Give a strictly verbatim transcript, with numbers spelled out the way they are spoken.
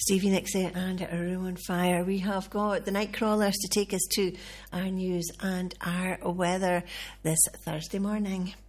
Stevie Nixie and Rowan Fire. We have got the Nightcrawlers to take us to our news and our weather this Thursday morning.